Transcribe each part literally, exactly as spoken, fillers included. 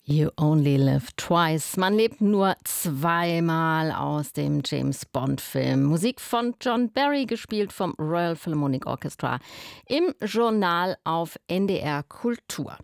You only live twice. Man lebt nur zweimal aus dem James-Bond-Film. Musik von John Barry, gespielt vom Royal Philharmonic Orchestra. Im Journal auf N D R Kultur.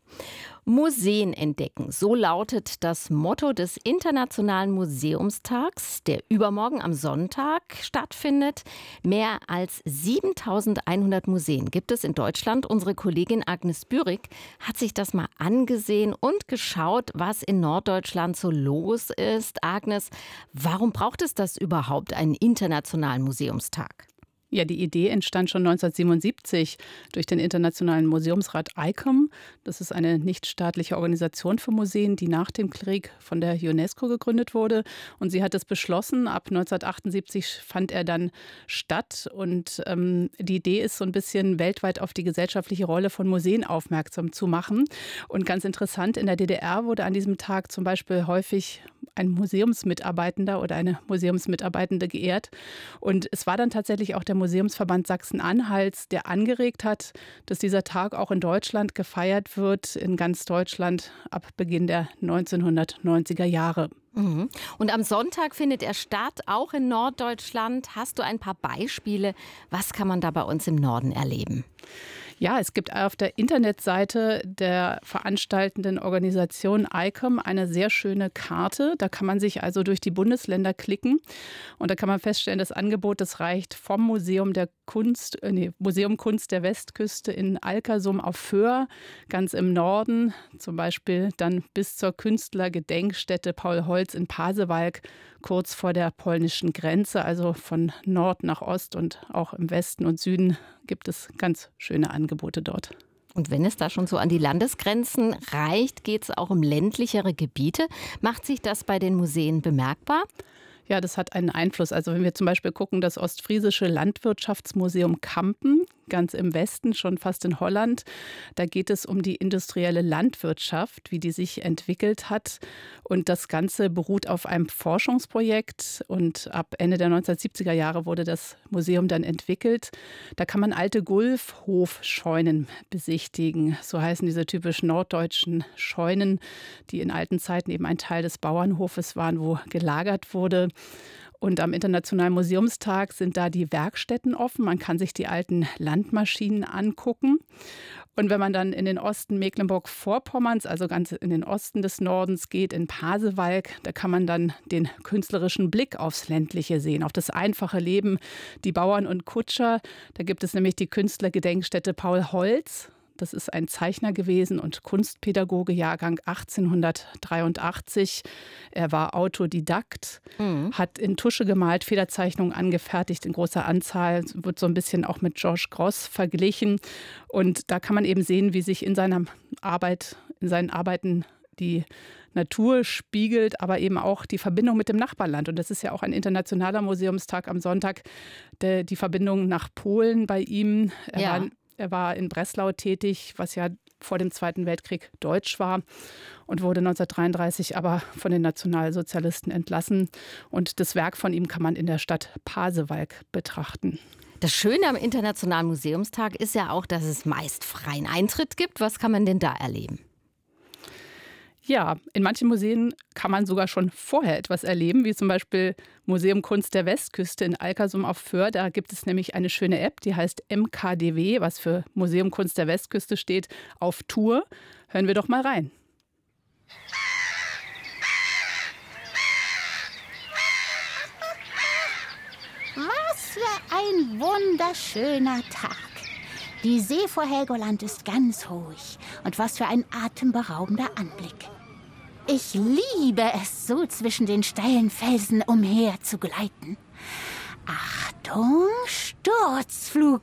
Museen entdecken, so lautet das Motto des Internationalen Museumstags, der übermorgen am Sonntag stattfindet. Mehr als siebentausendeinhundert Museen gibt es in Deutschland. Unsere Kollegin Agnes Bürig hat sich das mal angesehen und geschaut, was in Norddeutschland so los ist. Agnes, warum braucht es das überhaupt, einen Internationalen Museumstag? Ja, die Idee entstand schon neunzehnhundertsiebenundsiebzig durch den Internationalen Museumsrat I C O M. Das ist eine nichtstaatliche Organisation für Museen, die nach dem Krieg von der UNESCO gegründet wurde. Und sie hat es beschlossen. Ab neunzehnhundertachtundsiebzig fand er dann statt. Und ähm, die Idee ist, so ein bisschen weltweit auf die gesellschaftliche Rolle von Museen aufmerksam zu machen. Und ganz interessant, in der D D R wurde an diesem Tag zum Beispiel häufig ein Museumsmitarbeitender oder eine Museumsmitarbeitende geehrt. Und es war dann tatsächlich auch der Museumsverband Sachsen-Anhalts, der angeregt hat, dass dieser Tag auch in Deutschland gefeiert wird, in ganz Deutschland ab Beginn der neunzehnhundertneunziger Jahre. Mhm. Und am Sonntag findet er statt, auch in Norddeutschland. Hast du ein paar Beispiele? Was kann man da bei uns im Norden erleben? Ja, es gibt auf der Internetseite der veranstaltenden Organisation I C O M eine sehr schöne Karte. Da kann man sich also durch die Bundesländer klicken und da kann man feststellen, das Angebot, das reicht vom Museum der Kunst, äh, nee, Museum Kunst der Westküste in Alkersum auf Föhr, ganz im Norden, zum Beispiel dann bis zur Künstlergedenkstätte Paul Holz in Pasewalk, kurz vor der polnischen Grenze, also von Nord nach Ost und auch im Westen und Süden gibt es ganz schöne Angebote dort. Und wenn es da schon so an die Landesgrenzen reicht, geht es auch um ländlichere Gebiete. Macht sich das bei den Museen bemerkbar? Ja, das hat einen Einfluss. Also wenn wir zum Beispiel gucken, das Ostfriesische Landwirtschaftsmuseum Kampen, ganz im Westen, schon fast in Holland, da geht es um die industrielle Landwirtschaft, wie die sich entwickelt hat. Und das Ganze beruht auf einem Forschungsprojekt. Und ab Ende der neunzehnhundertsiebziger Jahre wurde das Museum dann entwickelt. Da kann man alte Gulfhofscheunen besichtigen. So heißen diese typisch norddeutschen Scheunen, die in alten Zeiten eben ein Teil des Bauernhofes waren, wo gelagert wurde. Und am Internationalen Museumstag sind da die Werkstätten offen. Man kann sich die alten Landmaschinen angucken. Und wenn man dann in den Osten Mecklenburg-Vorpommerns, also ganz in den Osten des Nordens geht, in Pasewalk, da kann man dann den künstlerischen Blick aufs Ländliche sehen, auf das einfache Leben, die Bauern und Kutscher. Da gibt es nämlich die Künstlergedenkstätte Paul Holz. Das ist ein Zeichner gewesen und Kunstpädagoge, Jahrgang achtzehnhundertdreiundachtzig. Er war Autodidakt, mhm. hat in Tusche gemalt, Federzeichnungen angefertigt in großer Anzahl, wird so ein bisschen auch mit Georges Grosz verglichen. Und da kann man eben sehen, wie sich in seiner Arbeit, in seinen Arbeiten die Natur spiegelt, aber eben auch die Verbindung mit dem Nachbarland. Und das ist ja auch ein internationaler Museumstag am Sonntag, der, die Verbindung nach Polen bei ihm. Er ja. war Er war in Breslau tätig, was ja vor dem Zweiten Weltkrieg deutsch war und wurde neunzehnhundertdreiunddreißig aber von den Nationalsozialisten entlassen. Und das Werk von ihm kann man in der Stadt Pasewalk betrachten. Das Schöne am Internationalen Museumstag ist ja auch, dass es meist freien Eintritt gibt. Was kann man denn da erleben? Ja, in manchen Museen kann man sogar schon vorher etwas erleben, wie zum Beispiel Museum Kunst der Westküste in Alkersum auf Föhr. Da gibt es nämlich eine schöne App, die heißt M K D W, was für Museum Kunst der Westküste steht, auf Tour. Hören wir doch mal rein. Was für ein wunderschöner Tag. Die See vor Helgoland ist ganz ruhig. Und was für ein atemberaubender Anblick. Ich liebe es, so zwischen den steilen Felsen umher zu gleiten. Achtung, Sturzflug.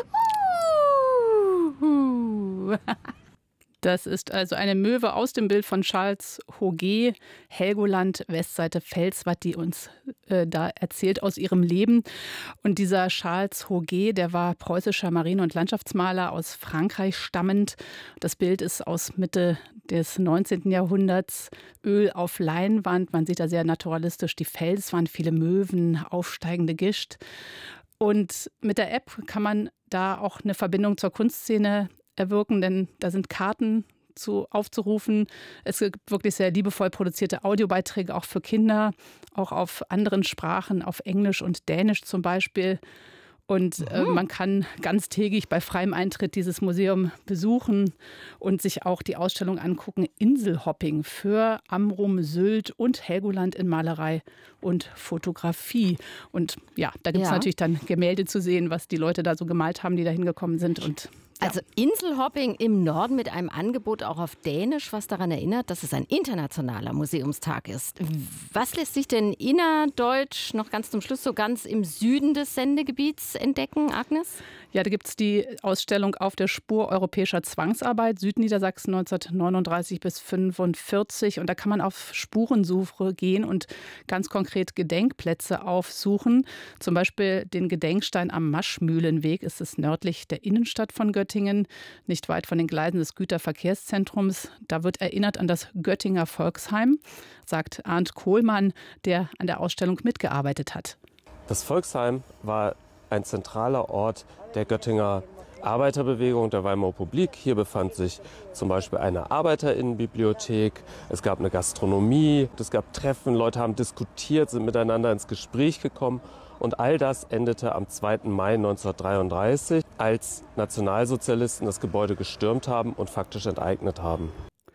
Uh. Das ist also eine Möwe aus dem Bild von Charles Hoguet, Helgoland, Westseite Felswat, die uns äh, da erzählt aus ihrem Leben. Und dieser Charles Hoguet, der war preußischer Marine- und Landschaftsmaler aus Frankreich stammend. Das Bild ist aus Mitte des neunzehnten Jahrhunderts, Öl auf Leinwand. Man sieht da sehr naturalistisch die Felswand, viele Möwen, aufsteigende Gischt. Und mit der App kann man da auch eine Verbindung zur Kunstszene erwirken, denn da sind Karten zu, aufzurufen. Es gibt wirklich sehr liebevoll produzierte Audiobeiträge, auch für Kinder, auch auf anderen Sprachen, auf Englisch und Dänisch zum Beispiel. Und äh, man kann ganztägig bei freiem Eintritt dieses Museum besuchen und sich auch die Ausstellung angucken. Inselhopping für Amrum, Sylt und Helgoland in Malerei und Fotografie. Und ja, da gibt es Ja. natürlich dann Gemälde zu sehen, was die Leute da so gemalt haben, die da hingekommen sind. Und ja. Also Inselhopping im Norden mit einem Angebot auch auf Dänisch, was daran erinnert, dass es ein internationaler Museumstag ist. Was lässt sich denn innerdeutsch noch ganz zum Schluss so ganz im Süden des Sendegebiets entdecken, Agnes? Ja, da gibt es die Ausstellung Auf der Spur europäischer Zwangsarbeit, Südniedersachsen neunzehnhundertneununddreißig bis fünfundvierzig. Und da kann man auf Spurensuche gehen und ganz konkret Gedenkplätze aufsuchen. Zum Beispiel den Gedenkstein am Maschmühlenweg, ist es nördlich der Innenstadt von Göttingen, nicht weit von den Gleisen des Güterverkehrszentrums. Da wird erinnert an das Göttinger Volksheim, sagt Arndt Kohlmann, der an der Ausstellung mitgearbeitet hat. Das Volksheim war ein zentraler Ort der Göttinger Arbeiterbewegung, der Weimarer Republik. Hier befand sich zum Beispiel eine Arbeiterinnenbibliothek, es gab eine Gastronomie, es gab Treffen, Leute haben diskutiert, sind miteinander ins Gespräch gekommen. Und all das endete am zweiten Mai neunzehnhundertdreiunddreißig, als Nationalsozialisten das Gebäude gestürmt haben und faktisch enteignet haben.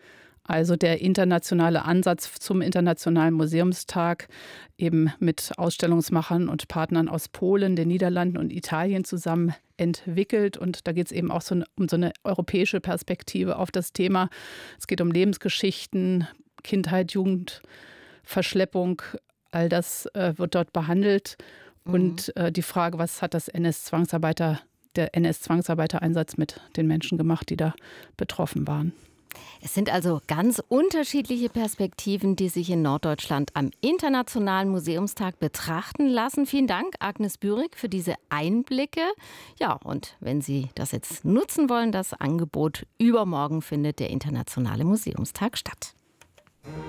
Also der internationale Ansatz zum Internationalen Museumstag, eben mit Ausstellungsmachern und Partnern aus Polen, den Niederlanden und Italien zusammen entwickelt. Und da geht es eben auch so um so eine europäische Perspektive auf das Thema. Es geht um Lebensgeschichten, Kindheit, Jugend, Verschleppung. All das äh, wird dort behandelt. Mhm. Und äh, die Frage, was hat das N S-Zwangsarbeiter, der N S-Zwangsarbeitereinsatz mit den Menschen gemacht, die da betroffen waren? Es sind also ganz unterschiedliche Perspektiven, die sich in Norddeutschland am Internationalen Museumstag betrachten lassen. Vielen Dank, Agnes Bürig, für diese Einblicke. Ja, und wenn Sie das jetzt nutzen wollen, das Angebot übermorgen findet der Internationale Museumstag statt.